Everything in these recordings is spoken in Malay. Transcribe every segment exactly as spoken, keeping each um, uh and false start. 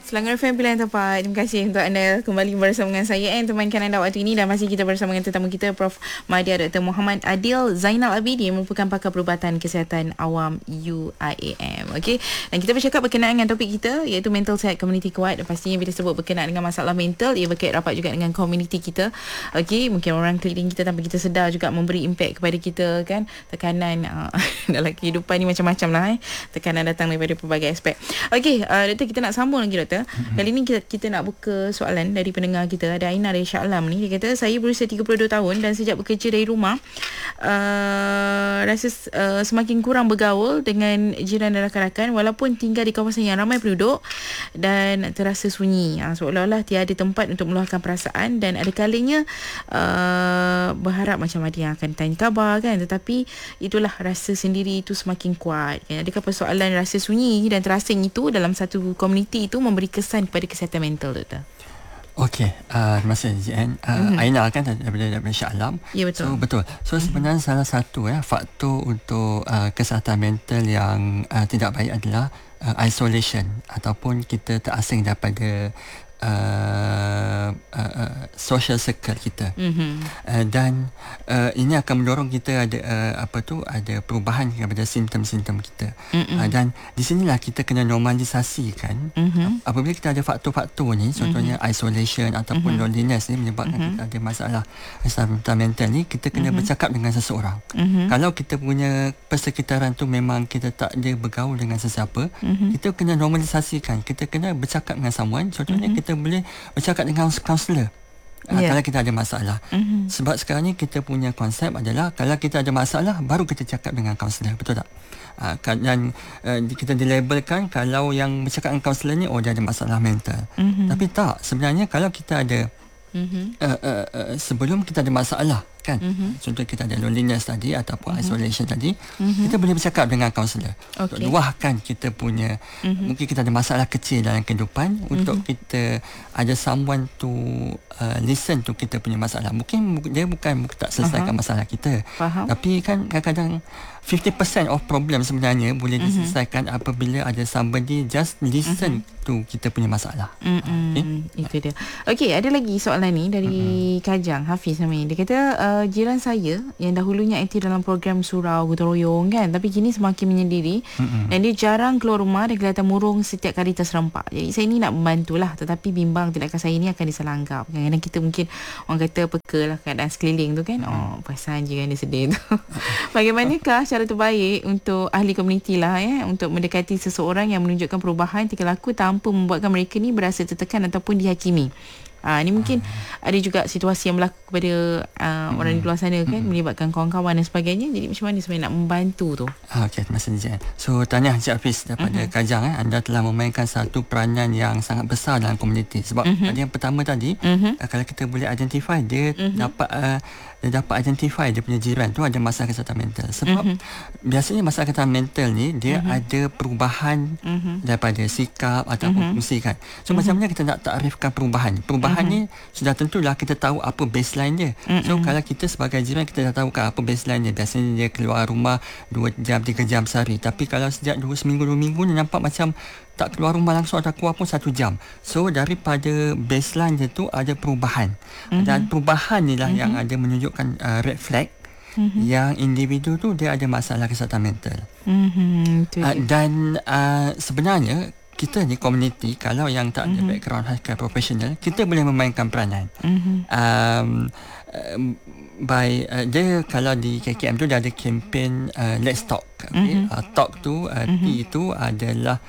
Selangor F M Pilihan Tepat. Terima kasih untuk anda kembali bersama dengan saya and temankan anda waktu ini, dan masih kita bersama dengan tetamu kita Prof Madya Doktor Muhammad Adil Zainal Abidin, merupakan pakar perubatan kesihatan awam U I A M. Okey, dan kita bercakap berkenaan dengan topik kita iaitu mental health komuniti kuat. Dan pastinya bila sebut berkenaan dengan masalah mental, ia berkait rapat juga dengan komuniti kita. Okey, mungkin orang keliling kita tanpa kita sedar juga memberi impak kepada kita kan. Tekanan uh, dalam kehidupan ni macam-macam lah eh. Tekanan datang daripada pelbagai aspek. Okey, uh, Doktor, kita nak sambung lagi Doktor. Kali ni kita, kita nak buka soalan dari pendengar kita. Ada Aina dari Shah Alam ni. Dia kata, saya berusia tiga puluh dua tahun dan sejak bekerja dari rumah uh, rasa uh, semakin kurang bergaul dengan jiran dan rakan-rakan walaupun tinggal di kawasan yang ramai penduduk, dan terasa sunyi. Uh, seolah-olah tiada tempat untuk meluahkan perasaan, dan ada kalanya uh, berharap macam ada yang akan tanya khabar kan, tetapi itulah rasa sendiri itu semakin kuat kan. Adakah persoalan rasa sunyi dan terasing itu dalam satu komuniti itu memberi kesan kepada kesihatan mental, Doktor? Okey, uh, terima kasih J N. Uh, mm-hmm. Aina kan daripada, daripada Shah Alam. Ya, betul. So, betul. So mm-hmm. sebenarnya salah satu ya faktor untuk uh, kesihatan mental yang uh, tidak baik adalah uh, isolation ataupun kita terasing daripada Uh, uh, uh, social circle kita. Mm-hmm. uh, dan uh, ini akan mendorong kita ada uh, apa tu ada perubahan kepada simptom-simptom kita. Mm-hmm. uh, dan di sinilah kita kena normalisasikan. Mm-hmm. apabila kita ada faktor-faktor ni, contohnya mm-hmm. isolation ataupun mm-hmm. loneliness ni menyebabkan mm-hmm. kita ada masalah kesihatan mental ni, kita kena mm-hmm. bercakap dengan seseorang. Mm-hmm. Kalau kita punya persekitaran tu memang kita tak ada bergaul dengan sesiapa, mm-hmm. kita kena normalisasikan, kita kena bercakap dengan someone. Contohnya mm-hmm. kita kita boleh bercakap dengan kaunselor yeah. kalau kita ada masalah. Mm-hmm. Sebab sekarang ni kita punya konsep adalah kalau kita ada masalah baru kita cakap dengan kaunselor, betul tak? Uh, dan uh, kita dilabelkan kalau yang bercakap dengan kaunselor ni, oh dia ada masalah mental. Mm-hmm. Tapi tak, sebenarnya kalau kita ada mm-hmm. uh, uh, uh, sebelum kita ada masalah kan, mm-hmm. contoh kita ada loneliness tadi ataupun mm-hmm. isolation tadi, mm-hmm. kita boleh bercakap dengan kaunselor okay. untuk luahkan kita punya mm-hmm. mungkin kita ada masalah kecil dalam kehidupan, mm-hmm. untuk kita ada someone to uh, listen to kita punya masalah. Mungkin dia bukan tak selesaikan uh-huh. masalah kita. Faham. Tapi kan kadang-kadang fifty percent of problem sebenarnya boleh mm-hmm. diselesaikan apabila ada somebody just listen mm-hmm. to kita punya masalah. Mm-hmm. Okay? Itu dia. Okey, ada lagi soalan ni dari mm-hmm. Kajang Hafiz Amin. Dia kata uh, jiran saya yang dahulunya aktif dalam program surau gotong royong kan, tapi kini semakin menyendiri mm-hmm. dan dia jarang keluar rumah dan kelihatan murung setiap kali terserempak. Jadi saya ni nak membantulah, tetapi bimbang tindakan saya ni akan disalah anggap. Kadang-kadang kita mungkin orang kata peka lah keadaan sekeliling tu kan. Mm-hmm. Oh, perasan je kan dia sedih tu. Bagaimanakah cara terbaik untuk ahli komuniti lah ya, untuk mendekati seseorang yang menunjukkan perubahan tingkah laku tanpa membuatkan mereka ni berasa tertekan ataupun dihakimi? Ah, ni mungkin uh. ada juga situasi yang berlaku kepada uh, hmm. orang di luar sana kan, hmm. melibatkan kawan-kawan dan sebagainya. Jadi macam mana sebenarnya nak membantu tu? Ah, Okey, terima kasih Jen. So tanya Encik Hafiz daripada uh-huh. Kajang eh, anda telah memainkan satu peranan yang sangat besar dalam komuniti. Sebab uh-huh. tadi yang pertama tadi uh-huh. uh, kalau kita boleh identify dia uh-huh. dapat uh, dia dapat identify dia punya jiran tu ada masalah kesihatan mental. Sebab uh-huh. biasanya masalah kesihatan mental ni dia uh-huh. ada perubahan uh-huh. daripada sikap ataupun uh-huh. fungsi kan. So uh-huh. macam mana kita nak takrifkan perubahan? Perubahan uh-huh. ni sudah tentulah kita tahu apa baseline dia. Uh-huh. So kalau kita sebagai jiran kita dah tahu kan apa baseline dia. Biasanya dia keluar rumah dua jam tiga jam sehari. Tapi kalau sejak dua seminggu dua minggu ni nampak macam tak keluar rumah langsung atau keluar pun satu jam. So daripada baseline dia tu ada perubahan. Uh-huh. Dan perubahan ni lah uh-huh. yang ada menunjukkan uh, red flag uh-huh. yang individu tu dia ada masalah kesihatan mental. Uh-huh. Uh, dan uh, sebenarnya kita ni komuniti, kalau yang tak ada uh-huh. background healthcare professional, kita boleh memainkan peranan. Uh-huh. Um, uh, by uh, dia kalau di K K M tu dia ada kempen uh, Let's Talk. Okay? Uh-huh. Uh, talk tu uh, uh-huh. T itu adalah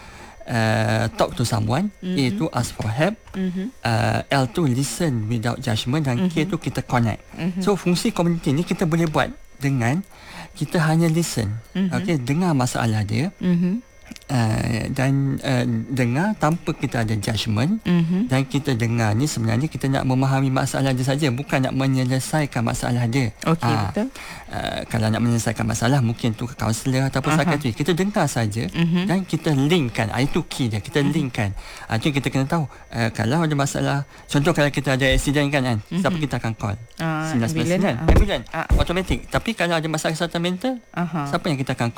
Uh, talk to someone, mm-hmm. A tu ask for help, mm-hmm. uh, L tu listen without judgement, dan mm-hmm. K tu kita connect. Mm-hmm. So fungsi komuniti ni kita boleh buat dengan kita hanya listen, mm-hmm. okay, dengar masalah dia, mm-hmm. Uh, dan uh, dengar tanpa kita ada judgement, mm-hmm. dan kita dengar ni sebenarnya kita nak memahami masalah dia saja, bukan nak menyelesaikan masalah dia. Okey, uh, betul. Uh, kalau nak menyelesaikan masalah mungkin tu kaunselor ataupun psikiatri, kita dengar saja, mm-hmm. dan kita linkkan. Uh, itu key dia, kita mm-hmm. linkkan. Uh, itu kita kena tahu uh, kalau ada masalah, contoh kalau kita ada accident kan, kan mm-hmm. siapa kita akan call? Uh, sembilan sembilan sembilan, ambulans, uh. automatic. Tapi kalau ada masalah kesihatan mental, uh-huh. siapa yang kita akan call?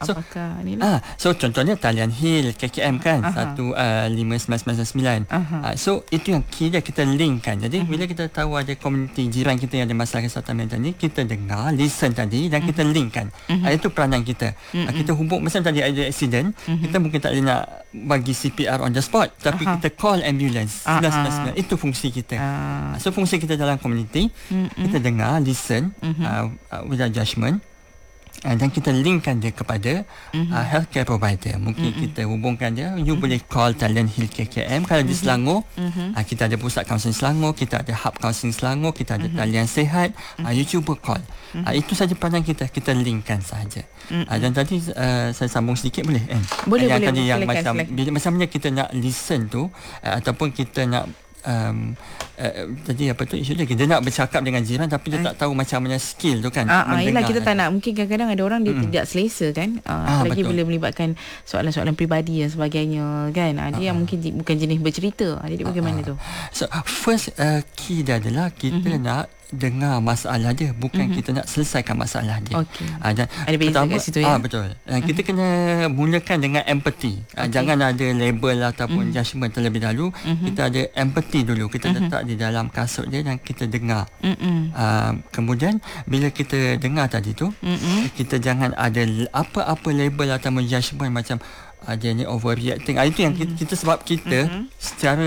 So, apakah ni lah? Ah, so contohnya talian hill K K M kan, Aha. satu uh, lima sembilan sembilan sembilan. Uh, so itu yang key dia, kita link kan. Jadi Aha. bila kita tahu ada komuniti jiran kita yang ada masalah kesihatan mental ni, kita dengar, listen tadi dan Aha. kita link kan. Uh, itu peranan kita. Uh, kita hubung, misalnya tadi ada accident, uh, kita mungkin tak boleh nak bagi C P R on the spot, tapi Aha. kita call ambulance sembilan sembilan sembilan. Itu fungsi kita. Uh. So fungsi kita dalam komuniti, uh, kita dengar, listen, uh, uh, without judgement. Uh, dan kita linkkan dia kepada uh-huh. uh, healthcare provider. Mungkin uh-huh. kita hubungkan dia, you uh-huh. boleh call Talian Hill K K M. Kalau uh-huh. di Selangor, uh-huh. uh, kita ada pusat kaunseling Selangor, kita ada hub kaunseling Selangor, kita ada uh-huh. Talian Sehat. uh, You cuba call. uh-huh. uh, Itu saja peranan kita, kita linkkan saja. uh-huh. uh, Dan tadi uh, saya sambung sedikit boleh kan? Boleh, uh, yang boleh. Tadi yang silakan, macam silakan. bila, macamnya kita nak listen tu, uh, ataupun kita nak Um, uh, tadi apa tu isu dia, kita nak bercakap dengan jiran tapi dia Ay. tak tahu macam mana skill tu kan. Ah, ah, yelah, kita tak nak, mungkin kadang-kadang ada orang dia mm. tidak selesa kan, ah, ah, apalagi betul. bila melibatkan soalan-soalan peribadi dan sebagainya kan. ah, Dia ah, yang mungkin bukan jenis bercerita. ah, Jadi bagaimana ah, tu? So first uh, key dia adalah kita mm-hmm. nak dengar masalah dia, bukan mm-hmm. kita nak selesaikan masalah dia. Okay. Ah, dan ada beza kat situ ya. Ah, betul. Ah, kita mm-hmm. kena mulakan dengan empathy. Ah, okay. Jangan ada label ataupun mm-hmm. judgement terlebih dahulu. Mm-hmm. Kita ada empathy dulu. Kita mm-hmm. letak di dalam kasut dia dan kita dengar. Mm-hmm. Ah, kemudian bila kita dengar tadi tu, mm-hmm. kita jangan ada apa-apa label ataupun judgement macam ada ni overreacting. Ah, itu yang mm-hmm. kita, kita sebab kita mm-hmm. secara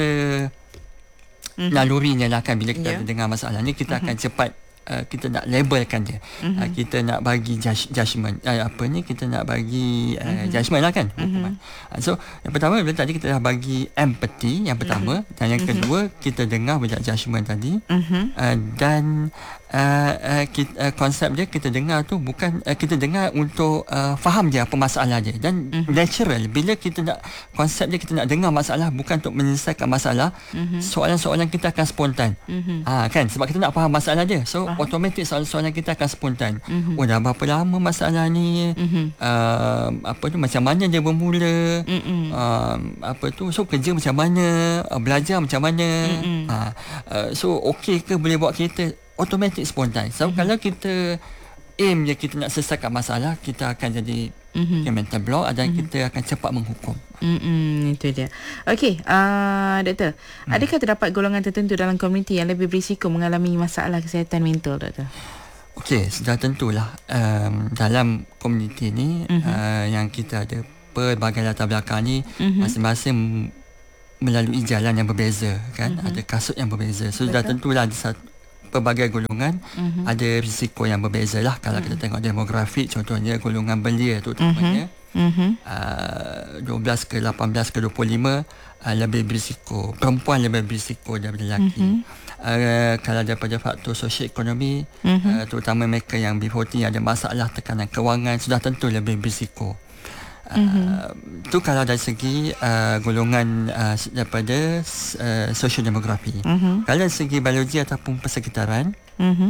Mm-hmm. nalurinya lah kan, bila kita yeah. dengar masalah ni kita mm-hmm. akan cepat uh, kita nak labelkan dia. Mm-hmm. uh, kita nak bagi judge, judgement uh, apa ni kita nak bagi uh, mm-hmm. judgement lah kan, hukuman. Mm-hmm. uh, so yang pertama bila tadi kita dah bagi empathy yang pertama, mm-hmm. dan yang kedua mm-hmm. kita dengar without judgement tadi. Mm-hmm. uh, dan Uh, uh, kita, uh, konsep dia kita dengar tu bukan uh, kita dengar untuk uh, faham je apa masalah dia, dan mm-hmm. natural bila kita nak konsep dia, kita nak dengar masalah bukan untuk menyelesaikan masalah. Mm-hmm. Soalan-soalan kita akan spontan. Mm-hmm. ha, kan sebab kita nak faham masalah dia, so uh-huh. automatik soalan-soalan kita akan spontan. Mm-hmm. Oh dah berapa lama masalah ni, mm-hmm. uh, apa tu macam mana dia bermula, mm-hmm. uh, apa tu so kerja macam mana, uh, belajar macam mana. Mm-hmm. ha, uh, so okey ke boleh buat kereta, automatic spontan. So mm-hmm. kalau kita aim je kita nak selesaikan masalah, kita akan jadi mm-hmm. mental block dan mm-hmm. kita akan cepat menghukum. Mm-hmm, itu dia. Okey, uh, doktor, mm. adakah terdapat golongan tertentu dalam komuniti yang lebih berisiko mengalami masalah kesihatan mental, doktor? Okey, sudah tentulah um, dalam komuniti ni mm-hmm. uh, yang kita ada pelbagai latar belakang ni, mm-hmm. masing-masing melalui jalan yang berbeza kan, mm-hmm. ada kasut yang berbeza. So sudah tentulah ada satu pelbagai golongan uh-huh. ada risiko yang berbeza lah. Kalau uh-huh. kita tengok demografik, contohnya golongan belia tu terutamanya uh-huh. uh, dua belas ke lapan belas ke dua puluh lima uh, lebih berisiko, perempuan lebih berisiko daripada lelaki. uh-huh. uh, kalau daripada faktor sosioekonomi, uh-huh. uh, terutama mereka yang B empat puluh yang ada masalah tekanan kewangan, sudah tentu lebih berisiko. Mm-hmm. Uh, tu kalau dari segi uh, golongan uh, daripada uh, sosiodemografi. Mm-hmm. Kalau dari segi biologi ataupun persekitaran, mm-hmm.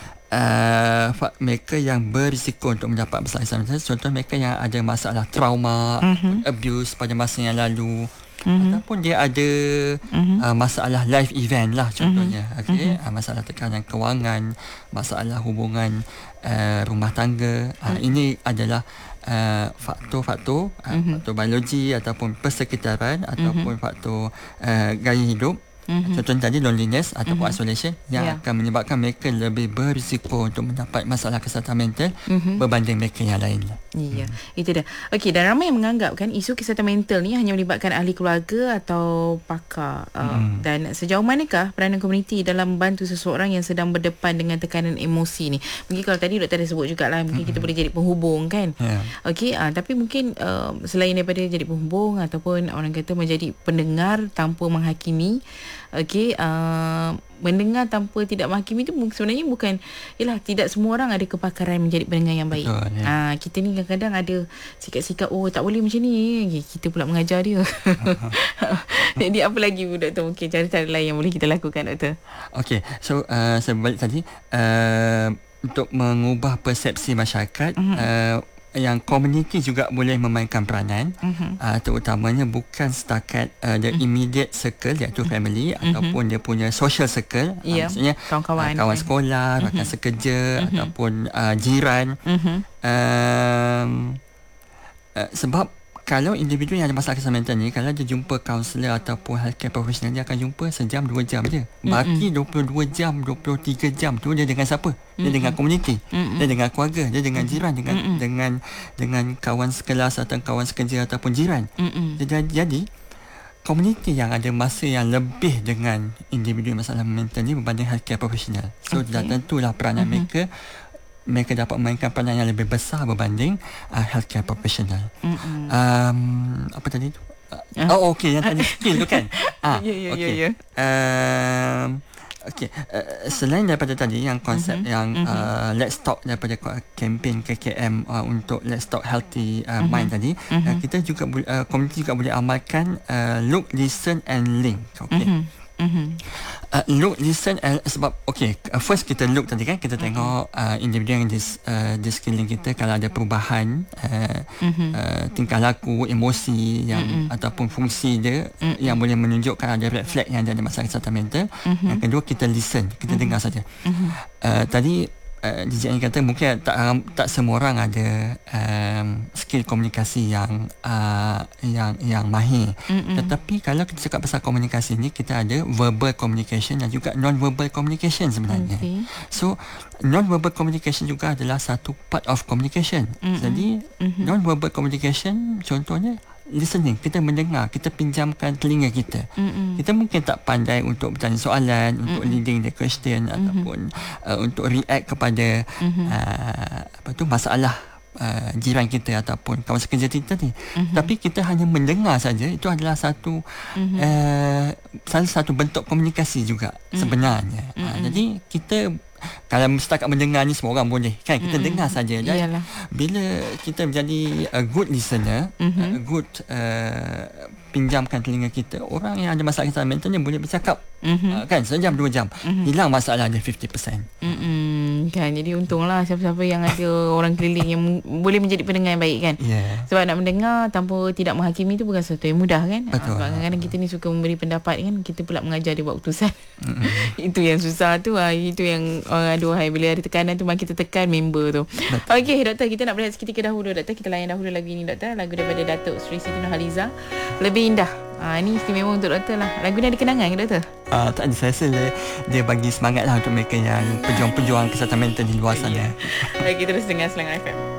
uh, mereka yang berisiko untuk mendapat masalah kesihatan, contoh mereka yang ada masalah trauma, mm-hmm. abuse pada masa yang lalu, mm-hmm. ataupun dia ada mm-hmm. uh, masalah life event lah contohnya. Mm-hmm. Okay? Mm-hmm. Uh, masalah tekanan kewangan, masalah hubungan uh, rumah tangga. Uh, mm-hmm. Ini adalah Uh, faktor-faktor uh, mm-hmm. faktor biologi ataupun persekitaran, mm-hmm. ataupun faktor uh, gaya hidup. Mm-hmm. Contohnya tadi loneliness ataupun mm-hmm. isolation yang yeah. akan menyebabkan mereka lebih berisiko untuk mendapat masalah kesihatan mental mm-hmm. berbanding mereka yang lain. Iya, hmm. itu dah. Okey, dan ramai yang menganggap kan isu kesihatan mental ni hanya melibatkan ahli keluarga atau pakar. Uh, hmm. Dan sejauh manakah peranan komuniti dalam membantu seseorang yang sedang berdepan dengan tekanan emosi ni? Mungkin kalau tadi doktor dah sebut jugalah, mungkin hmm. kita boleh jadi penghubung kan. Yeah. Okey, uh, tapi mungkin uh, selain daripada jadi penghubung ataupun orang kata menjadi pendengar tanpa menghakimi. Okey, uh, mendengar tanpa tidak menghakimi tu sebenarnya bukan, yalah, tidak semua orang ada kepakaran menjadi pendengar yang baik. Betul, ya. uh, kita ni kadang-kadang ada sikap-sikap, oh tak boleh macam ni, kita pula mengajar dia. uh-huh. Jadi apa lagi doktor, mungkin cara-cara lain yang boleh kita lakukan, doktor? Okey, so uh, saya balik tadi uh, untuk mengubah persepsi masyarakat, uh-huh. uh, yang komuniti juga boleh memainkan peranan, uh-huh. uh, terutamanya bukan setakat uh, the immediate circle iaitu family, uh-huh. ataupun dia punya social circle, yeah. uh, maksudnya kawan-kawan, uh, kawan sekolah, uh-huh. rakan sekerja, uh-huh. ataupun uh, jiran. Uh-huh. um, uh, sebab kalau individu yang ada masalah kesihatan mental ni, kalau dia jumpa kaunselor ataupun healthcare professional, dia akan jumpa sejam dua jam je. Baki dua puluh dua jam, dua puluh tiga jam tu dia dengan siapa? Dia Mm-mm. dengan komuniti, Mm-mm. dia dengan keluarga, dia dengan jiran, dengan Mm-mm. dengan dengan kawan sekelas atau kawan sekerja ataupun jiran. Jadi, jadi komuniti yang ada masa yang lebih dengan individu masalah mental ni berbanding healthcare professional. So okay. dah tentulah peranan mm-hmm. mereka mereka dapat memainkan peranan yang lebih besar berbanding uh, healthcare professional. Mm-hmm. Um, apa tadi tu? Uh, oh okey, yang tadi skill tu kan. Ah, ya ya ya ya. Um, Okey, uh, selain daripada tadi yang konsep uh-huh. yang uh, uh-huh. Let's Talk daripada kempen K K M uh, untuk Let's Talk Healthy uh, uh-huh. Mind tadi, uh-huh. uh, kita juga uh, komuniti juga boleh amalkan uh, Look, Listen and Link. Okey. Uh-huh. Mm-hmm. Uh, look, listen, uh, sebab okay, uh, first kita look tadi kan, kita tengok uh, individu yang di, uh, di sekeliling kita kalau ada perubahan uh, mm-hmm. uh, tingkah laku, emosi yang mm-hmm. ataupun fungsi dia mm-hmm. yang boleh menunjukkan ada red flag yang ada masalah kesihatan mental. Mm-hmm. Yang kedua, kita listen, kita mm-hmm. dengar saja. Mm-hmm. uh, tadi Uh, D J Ani kata mungkin tak tak semua orang ada um, skill komunikasi yang uh, yang yang mahir. Mm-mm. Tetapi kalau kita cakap pasal komunikasi ni, kita ada verbal communication dan juga non-verbal communication sebenarnya. Okay. So non-verbal communication juga adalah satu part of communication. Mm-mm. Jadi mm-hmm. non-verbal communication contohnya listening, kita mendengar, kita pinjamkan telinga kita. Mm-mm. Kita mungkin tak pandai untuk bertanya soalan, Mm-mm. untuk leading the question Mm-mm. ataupun uh, untuk react kepada mm-hmm. uh, apa tu masalah uh, jiran kita ataupun kawan sekerja kita ni. Mm-hmm. Tapi kita hanya mendengar saja, itu adalah satu mm-hmm. uh, salah satu bentuk komunikasi juga mm-hmm. sebenarnya. Mm-hmm. Uh, jadi kita kalau setakat mendengar ni semua orang boleh kan, kita mm-hmm. dengar saja. Dan Iyalah. bila kita menjadi a good listener, mm-hmm. a good uh, pinjamkan telinga kita, orang yang ada masalah kesihatan mental ni boleh bercakap mm-hmm. uh, kan sejam dua jam, mm-hmm. hilang masalah dia fifty percent. Mm-hmm. Kan, jadi untunglah siapa-siapa yang ada orang keliling yang boleh menjadi pendengar yang baik kan. Yeah. Sebab nak mendengar tanpa tidak menghakimi tu bukan sesuatu yang mudah kan. Betul. Sebab kadang-kadang kita ni suka memberi pendapat kan, kita pula mengajar dia buat keputusan. Mm-hmm. Itu yang susah tu. Itu yang orang aduhai, bila ada tekanan tu makin kita tekan member tu. Okey doktor, kita nak berehat seketika dahulu doktor. Kita layan dahulu lagu ini doktor, lagu daripada Datuk Sri Siti Nurhaliza, Lebih Indah. Ha, ini istimewa untuk doktor lah. Lagu ni ada kenangan ke doktor? Uh, tak ada, saya rasa dia, dia bagi semangat lah untuk mereka yang pejuang-pejuang kesihatan mental di luar sana. Baik, kita terus dengar Slang F M.